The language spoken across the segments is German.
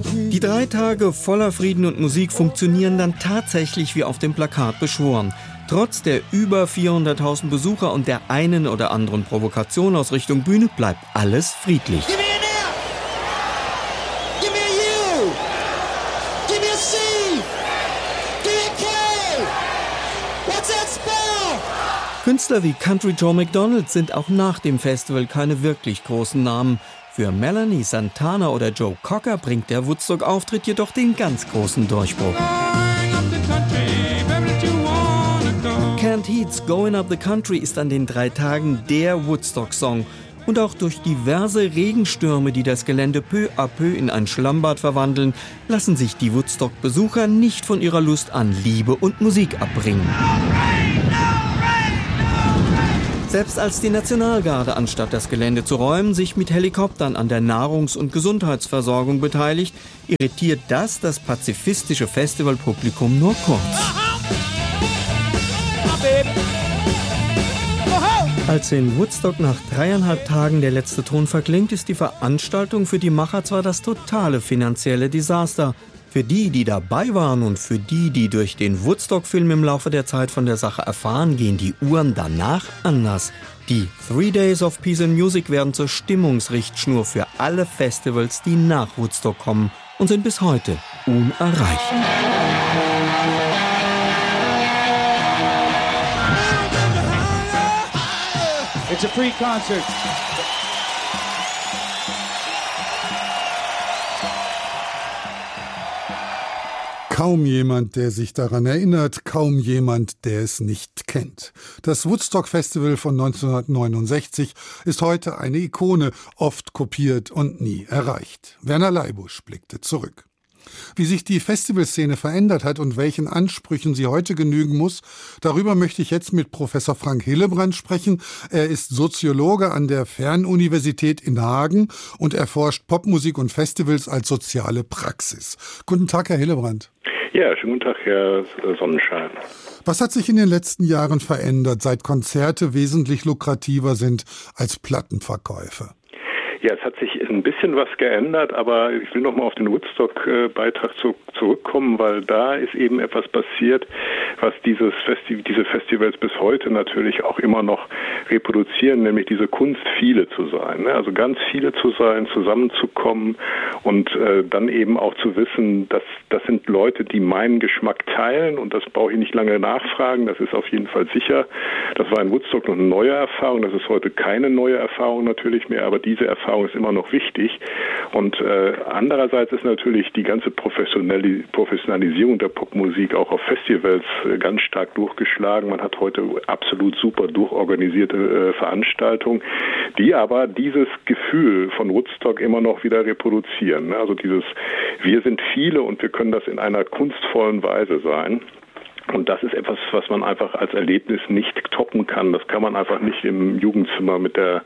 Die 3 Tage voller Frieden und Musik funktionieren dann tatsächlich wie auf dem Plakat beschworen. Trotz der über 400.000 Besucher und der einen oder anderen Provokation aus Richtung Bühne bleibt alles friedlich. Künstler wie Country Joe McDonald sind auch nach dem Festival keine wirklich großen Namen. Für Melanie Santana oder Joe Cocker bringt der Woodstock-Auftritt jedoch den ganz großen Durchbruch. Canned Heat's Going Up the Country ist an den 3 Tagen der Woodstock-Song. Und auch durch diverse Regenstürme, die das Gelände peu à peu in ein Schlammbad verwandeln, lassen sich die Woodstock-Besucher nicht von ihrer Lust an Liebe und Musik abbringen. Selbst als die Nationalgarde, anstatt das Gelände zu räumen, sich mit Helikoptern an der Nahrungs- und Gesundheitsversorgung beteiligt, irritiert das pazifistische Festivalpublikum nur kurz. Als in Woodstock nach 3,5 Tagen der letzte Ton verklingt, ist die Veranstaltung für die Macher zwar das totale finanzielle Desaster. Für die, die dabei waren und für die, die durch den Woodstock-Film im Laufe der Zeit von der Sache erfahren, gehen die Uhren danach anders. Die 3 Days of Peace and Music werden zur Stimmungsrichtschnur für alle Festivals, die nach Woodstock kommen und sind bis heute unerreicht. It's a free concert. Kaum jemand, der sich daran erinnert, kaum jemand, der es nicht kennt. Das Woodstock Festival von 1969 ist heute eine Ikone, oft kopiert und nie erreicht. Werner Leibusch blickte zurück. Wie sich die Festivalszene verändert hat und welchen Ansprüchen sie heute genügen muss, darüber möchte ich jetzt mit Professor Frank Hillebrand sprechen. Er ist Soziologe an der Fernuniversität in Hagen und erforscht Popmusik und Festivals als soziale Praxis. Guten Tag, Herr Hillebrand. Ja, schönen guten Tag, Herr Sonnenschein. Was hat sich in den letzten Jahren verändert, seit Konzerte wesentlich lukrativer sind als Plattenverkäufe? Ja, es hat sich ein bisschen was geändert, aber ich will noch mal auf den Woodstock-Beitrag zurückkommen, weil da ist eben etwas passiert, was diese Festivals bis heute natürlich auch immer noch reproduzieren, nämlich diese Kunst, viele zu sein. Also ganz viele zu sein, zusammenzukommen und dann eben auch zu wissen, dass das sind Leute, die meinen Geschmack teilen und das brauche ich nicht lange nachfragen, das ist auf jeden Fall sicher. Das war in Woodstock noch eine neue Erfahrung, das ist heute keine neue Erfahrung natürlich mehr, aber diese Erfahrung ist immer noch wichtig. Und andererseits ist natürlich die ganze Professionalisierung der Popmusik auch auf Festivals ganz stark durchgeschlagen. Man hat heute absolut super durchorganisierte Veranstaltungen, die aber dieses Gefühl von Woodstock immer noch wieder reproduzieren. Also dieses, wir sind viele und wir können das in einer kunstvollen Weise sein. Und das ist etwas, was man einfach als Erlebnis nicht toppen kann. Das kann man einfach nicht im Jugendzimmer mit der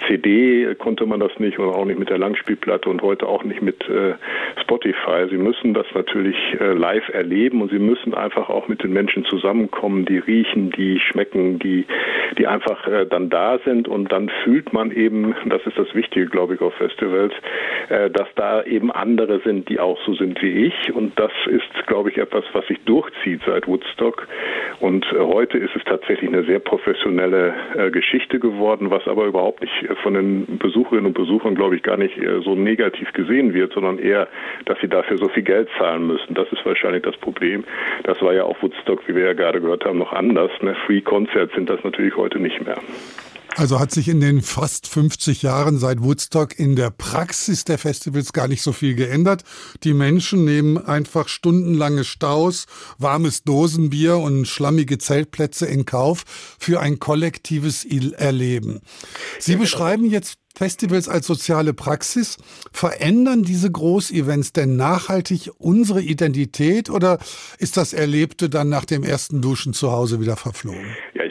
CD, konnte man das nicht und auch nicht mit der Langspielplatte und heute auch nicht mit Spotify. Sie müssen das natürlich live erleben und Sie müssen einfach auch mit den Menschen zusammenkommen, die riechen, die schmecken, die einfach dann da sind und dann fühlt man eben, das ist das Wichtige, glaube ich, auf Festivals, dass da eben andere sind, die auch so sind wie ich und das ist, glaube ich, etwas, was sich durchzieht seit Woodstock und heute ist es tatsächlich eine sehr professionelle Geschichte geworden, was aber überhaupt nicht von den Besucherinnen und Besuchern, glaube ich, gar nicht so negativ gesehen wird, sondern eher, dass sie dafür so viel Geld zahlen müssen. Das ist wahrscheinlich das Problem. Das war ja auf Woodstock, wie wir ja gerade gehört haben, noch anders. Free Concerts sind das natürlich heute nicht mehr. Also hat sich in den fast 50 Jahren seit Woodstock in der Praxis der Festivals gar nicht so viel geändert. Die Menschen nehmen einfach stundenlange Staus, warmes Dosenbier und schlammige Zeltplätze in Kauf für ein kollektives Erleben. Sie beschreiben jetzt Festivals als soziale Praxis. Verändern diese Großevents denn nachhaltig unsere Identität oder ist das Erlebte dann nach dem ersten Duschen zu Hause wieder verflogen? Ja, ich sage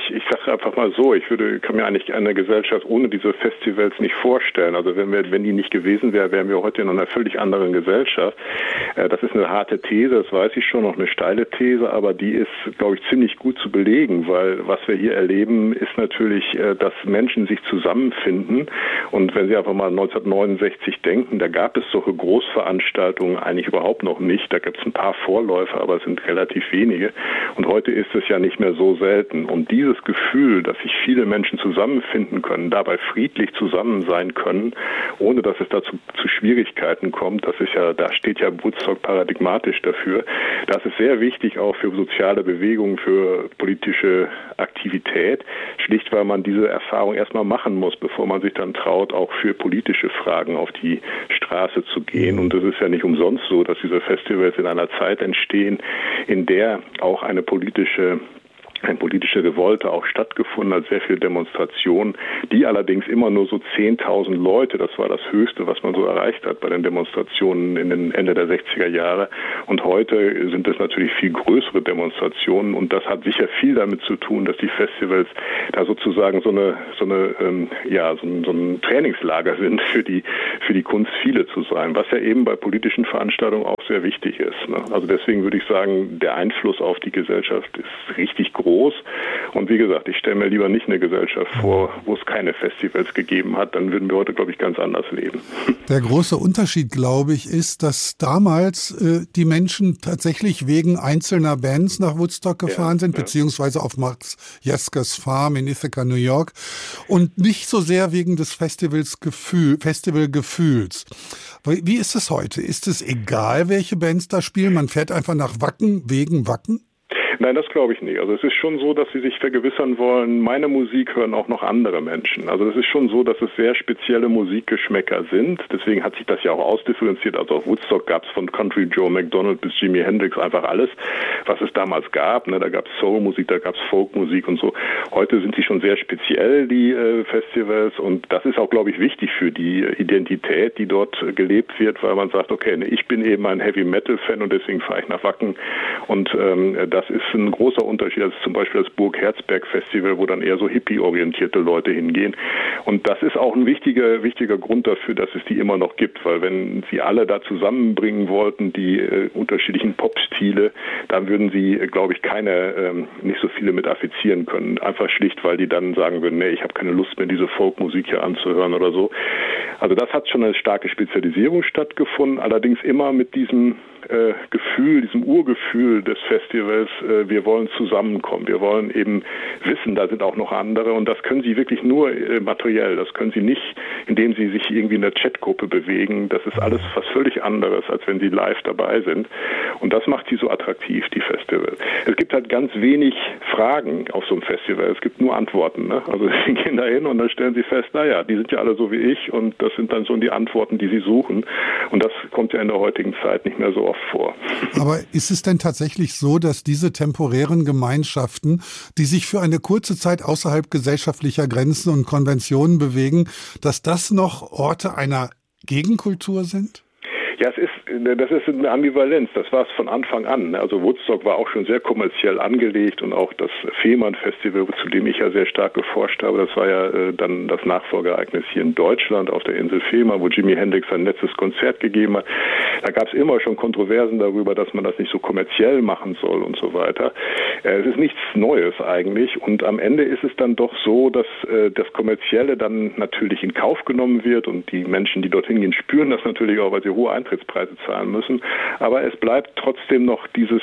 einfach mal so, kann mir eigentlich eine Gesellschaft ohne diese Festivals nicht vorstellen. Also wenn die nicht gewesen wären, wären wir heute in einer völlig anderen Gesellschaft. Das ist eine harte These, das weiß ich schon, noch eine steile These, aber die ist, glaube ich, ziemlich gut zu belegen, weil was wir hier erleben, ist natürlich, dass Menschen sich zusammenfinden. Und wenn Sie einfach mal 1969 denken, da gab es solche Großveranstaltungen eigentlich überhaupt noch nicht. Da gibt es ein paar Vorläufer, aber es sind relativ wenige. Und heute ist es ja nicht mehr so selten. Und dieses Gefühl, dass sich viele Menschen zusammenfinden können, dabei friedlich zusammen sein können, ohne dass es dazu zu Schwierigkeiten kommt, da steht ja Woodstock paradigmatisch dafür. Das ist sehr wichtig auch für soziale Bewegungen, für politische Aktivität, schlicht weil man diese Erfahrung erstmal machen muss, bevor man sich dann traut, auch für politische Fragen auf die Straße zu gehen. Und es ist ja nicht umsonst so, dass diese Festivals in einer Zeit entstehen, in der auch eine politische Revolte auch stattgefunden hat, sehr viele Demonstrationen, die allerdings immer nur so 10.000 Leute, das war das Höchste, was man so erreicht hat bei den Demonstrationen in den Ende der 60er Jahre. Und heute sind es natürlich viel größere Demonstrationen und das hat sicher viel damit zu tun, dass die Festivals da sozusagen so ein Trainingslager sind für die Kunst, viele zu sein, was ja eben bei politischen Veranstaltungen auch sehr wichtig ist. Ne? Also deswegen würde ich sagen, der Einfluss auf die Gesellschaft ist richtig groß. Und wie gesagt, ich stelle mir lieber nicht eine Gesellschaft vor, wo es keine Festivals gegeben hat. Dann würden wir heute, glaube ich, ganz anders leben. Der große Unterschied, glaube ich, ist, dass damals die Menschen tatsächlich wegen einzelner Bands nach Woodstock gefahren sind, beziehungsweise auf Max Jaskers Farm in Ithaca, New York, und nicht so sehr wegen des Festivalgefühls. Wie ist es heute? Ist es egal, welche Bands da spielen? Man fährt einfach nach Wacken wegen Wacken? Nein, das glaube ich nicht. Also es ist schon so, dass sie sich vergewissern wollen, meine Musik hören auch noch andere Menschen. Also es ist schon so, dass es sehr spezielle Musikgeschmäcker sind. Deswegen hat sich das ja auch ausdifferenziert. Also auf Woodstock gab es von Country Joe McDonald bis Jimi Hendrix einfach alles, was es damals gab. Ne? Da gab es Soulmusik, da gab es Folkmusik und so. Heute sind sie schon sehr speziell, die Festivals. Und das ist auch, glaube ich, wichtig für die Identität, die dort gelebt wird, weil man sagt, okay, ich bin eben ein Heavy-Metal-Fan und deswegen fahre ich nach Wacken. Und das ist ein großer Unterschied. Das ist zum Beispiel das Burg Herzberg Festival, wo dann eher so hippie-orientierte Leute hingehen. Und das ist auch ein wichtiger Grund dafür, dass es die immer noch gibt, weil wenn sie alle da zusammenbringen wollten, die unterschiedlichen Pop-Stile, dann würden sie, glaube ich, nicht so viele mit affizieren können. Einfach schlicht, weil die dann sagen würden, nee, ich habe keine Lust mehr, diese Folkmusik hier anzuhören oder so. Also das hat schon eine starke Spezialisierung stattgefunden, allerdings immer mit diesem Gefühl, diesem Urgefühl des Festivals, wir wollen zusammenkommen, wir wollen eben wissen, da sind auch noch andere und das können sie wirklich nur materiell, das können sie nicht, indem sie sich irgendwie in der Chatgruppe bewegen, das ist alles was völlig anderes, als wenn sie live dabei sind und das macht sie so attraktiv, die Festivals. Es gibt halt ganz wenig Fragen auf so einem Festival, es gibt nur Antworten, ne? Also sie gehen da hin und dann stellen sie fest, naja, die sind ja alle so wie ich und das sind dann so die Antworten, die sie suchen und das kommt ja in der heutigen Zeit nicht mehr so oft vor. Aber ist es denn tatsächlich so, dass diese temporären Gemeinschaften, die sich für eine kurze Zeit außerhalb gesellschaftlicher Grenzen und Konventionen bewegen, dass das noch Orte einer Gegenkultur sind? Ja, das ist eine Ambivalenz. Das war es von Anfang an. Also Woodstock war auch schon sehr kommerziell angelegt und auch das Fehmarn-Festival, zu dem ich ja sehr stark geforscht habe, das war ja dann das Nachfolgeereignis hier in Deutschland auf der Insel Fehmarn, wo Jimi Hendrix sein letztes Konzert gegeben hat. Da gab es immer schon Kontroversen darüber, dass man das nicht so kommerziell machen soll und so weiter. Es ist nichts Neues eigentlich und am Ende ist es dann doch so, dass das Kommerzielle dann natürlich in Kauf genommen wird und die Menschen, die dorthin gehen, spüren das natürlich auch, weil sie hohe Eintrittspreise zahlen müssen. Aber es bleibt trotzdem noch diese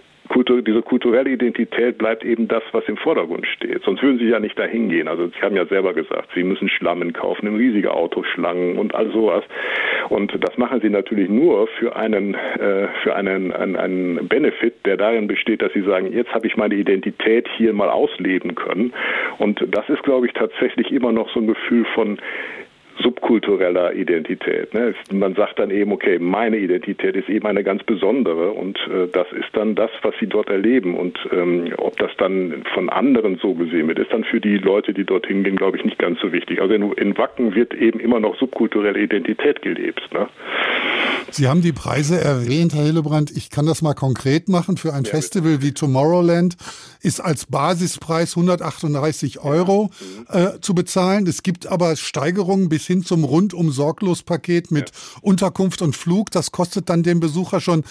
kulturelle Identität bleibt eben das, was im Vordergrund steht. Sonst würden sie ja nicht dahin gehen. Also Sie haben ja selber gesagt, sie müssen Schlammen kaufen, riesige Autoschlangen und all sowas. Und das machen sie natürlich nur für einen Benefit, der darin besteht, dass sie sagen, jetzt habe ich meine Identität hier mal ausleben können. Und das ist, glaube ich, tatsächlich immer noch so ein Gefühl von subkultureller Identität. Ne? Man sagt dann eben, okay, meine Identität ist eben eine ganz besondere und das ist dann das, was sie dort erleben und ob das dann von anderen so gesehen wird, ist dann für die Leute, die dorthin gehen, glaube ich, nicht ganz so wichtig. Also in Wacken wird eben immer noch subkulturelle Identität gelebt. Ne? Sie haben die Preise erwähnt, Herr Hillebrand. Ich kann das mal konkret machen. Für ein Festival wie Tomorrowland ist als Basispreis 138 € zu bezahlen. Es gibt aber Steigerungen bis hin zum Rundum-Sorglos-Paket mit Unterkunft und Flug. Das kostet dann dem Besucher schon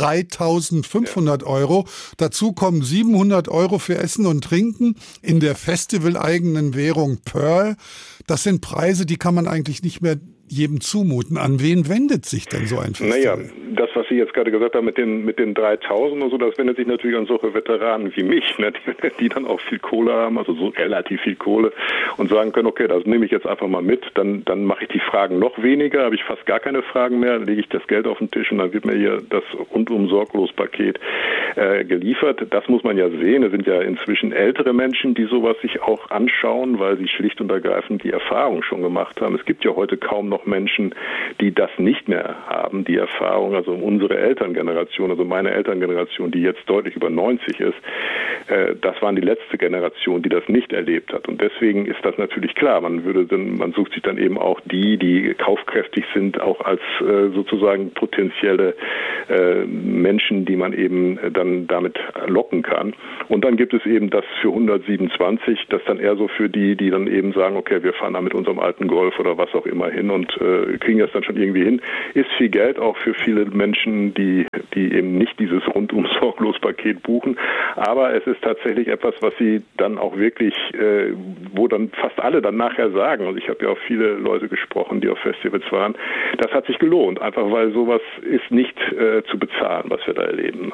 3.500 €. Dazu kommen 700 € für Essen und Trinken in der festivaleigenen Währung Pearl. Das sind Preise, die kann man eigentlich nicht mehr jedem zumuten. An wen wendet sich denn so ein Festival? Naja, das, was Sie jetzt gerade gesagt haben mit den 3.000 und so, das wendet sich natürlich an solche Veteranen wie mich, ne, die dann auch viel Kohle haben, also so relativ viel Kohle und sagen können, okay, das nehme ich jetzt einfach mal mit, dann mache ich die Fragen noch weniger, habe ich fast gar keine Fragen mehr, lege ich das Geld auf den Tisch und dann wird mir hier das Rundum-Sorglos-Paket geliefert. Das muss man ja sehen. Es sind ja inzwischen ältere Menschen, die sowas sich auch anschauen, weil sie schlicht und ergreifend die Erfahrung schon gemacht haben. Es gibt ja heute kaum noch Menschen, die das nicht mehr haben, die Erfahrung, also unsere Elterngeneration, also meine Elterngeneration, die jetzt deutlich über 90 ist, das waren die letzte Generation, die das nicht erlebt hat. Und deswegen ist das natürlich klar. Man sucht sich dann eben auch die kaufkräftig sind, auch als sozusagen potenzielle Menschen, die man eben dann damit locken kann. Und dann gibt es eben das für 127, das dann eher so für die dann eben sagen, okay, wir fahren da mit unserem alten Golf oder was auch immer hin und kriegen das dann schon irgendwie hin. Ist viel Geld auch für viele Menschen, die eben nicht dieses Rundum-Sorglos-Paket buchen. Aber es ist tatsächlich etwas, was sie dann auch wirklich, wo dann fast alle dann nachher sagen, und ich habe ja auch viele Leute gesprochen, die auf Festivals waren, das hat sich gelohnt, einfach weil sowas ist nicht zu bezahlen, was wir da erleben.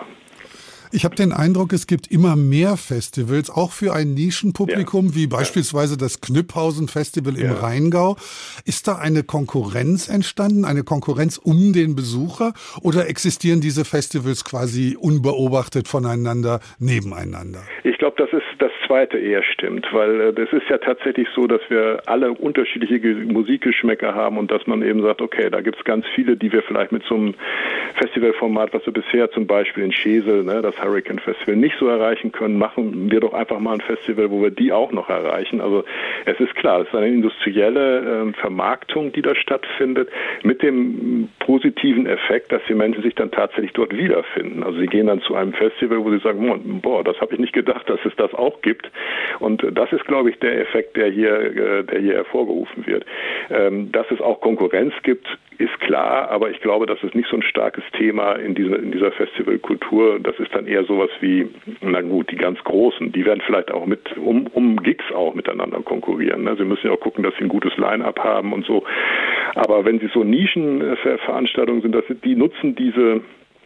Ich habe den Eindruck, es gibt immer mehr Festivals, auch für ein Nischenpublikum, wie beispielsweise das Knüpphausen-Festival im Rheingau. Ist da eine Konkurrenz entstanden, eine Konkurrenz um den Besucher, oder existieren diese Festivals quasi unbeobachtet voneinander, nebeneinander? Ich glaube, dass das Zweite eher stimmt, weil es ist ja tatsächlich so, dass wir alle unterschiedliche Musikgeschmäcker haben und dass man eben sagt, okay, da gibt es ganz viele, die wir vielleicht mit so einem Festivalformat, was wir bisher zum Beispiel in Schesel, ne, das Hurricane Festival, nicht so erreichen können, machen wir doch einfach mal ein Festival, wo wir die auch noch erreichen. Also es ist klar, es ist eine industrielle Vermarktung, die da stattfindet, mit dem positiven Effekt, dass die Menschen sich dann tatsächlich dort wiederfinden. Also sie gehen dann zu einem Festival, wo sie sagen, boah, das habe ich nicht gedacht, dass es das auch gibt. Und das ist, glaube ich, der Effekt, der hier hervorgerufen wird. Dass es auch Konkurrenz gibt, ist klar, aber ich glaube, das ist nicht so ein starkes Thema in dieser Festivalkultur. Das ist dann eher sowas wie, na gut, die ganz Großen, die werden vielleicht auch um Gigs auch miteinander konkurrieren. Ne? Sie müssen ja auch gucken, dass sie ein gutes Line-Up haben und so. Aber wenn sie so Nischenveranstaltungen sind, die nutzen diese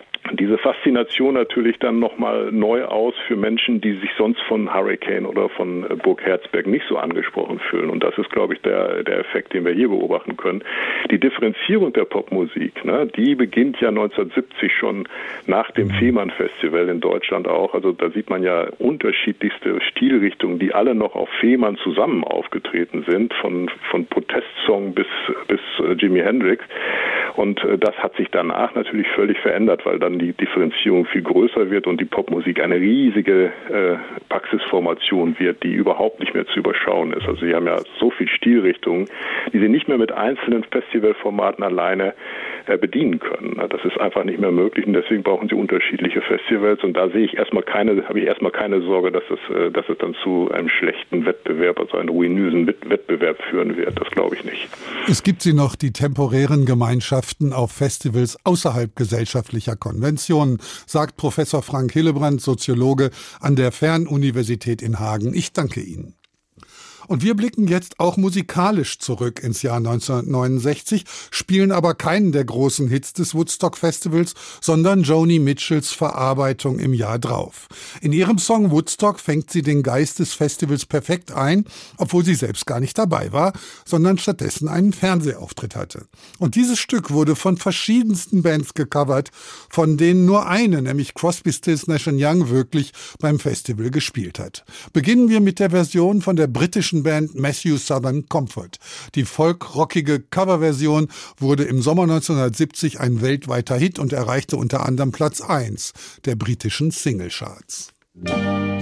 Faszination natürlich dann nochmal neu aus für Menschen, die sich sonst von Hurricane oder von Burg Herzberg nicht so angesprochen fühlen. Und das ist, glaube ich, der Effekt, den wir hier beobachten können. Die Differenzierung der Popmusik, ne, die beginnt ja 1970 schon nach dem Fehmarn-Festival in Deutschland auch. Also da sieht man ja unterschiedlichste Stilrichtungen, die alle noch auf Fehmarn zusammen aufgetreten sind, von Protestsong bis Jimi Hendrix. Und das hat sich danach natürlich völlig verändert, weil dann die Differenzierung viel größer wird und die Popmusik eine riesige Praxisformation wird, die überhaupt nicht mehr zu überschauen ist. Also sie haben ja so viel Stilrichtungen, die sie nicht mehr mit einzelnen Festivalformaten alleine bedienen können. Das ist einfach nicht mehr möglich und deswegen brauchen sie unterschiedliche Festivals und da habe ich erstmal keine Sorge, dass es dann zu einem schlechten Wettbewerb, also einem ruinösen Wettbewerb führen wird. Das glaube ich nicht. Es gibt sie noch, die temporären Gemeinschaften auf Festivals außerhalb gesellschaftlicher Konventionen, sagt Professor Frank Hillebrand, Soziologe an der Fernuniversität in Hagen. Ich danke Ihnen. Und wir blicken jetzt auch musikalisch zurück ins Jahr 1969, spielen aber keinen der großen Hits des Woodstock Festivals, sondern Joni Mitchells Verarbeitung im Jahr drauf. In ihrem Song Woodstock fängt sie den Geist des Festivals perfekt ein, obwohl sie selbst gar nicht dabei war, sondern stattdessen einen Fernsehauftritt hatte. Und dieses Stück wurde von verschiedensten Bands gecovert, von denen nur eine, nämlich Crosby, Stills, Nash & Young, wirklich beim Festival gespielt hat. Beginnen wir mit der Version von der britischen britischen Band Matthew Southern Comfort. Die folkrockige Coverversion wurde im Sommer 1970 ein weltweiter Hit und erreichte unter anderem Platz 1 der britischen Singlecharts.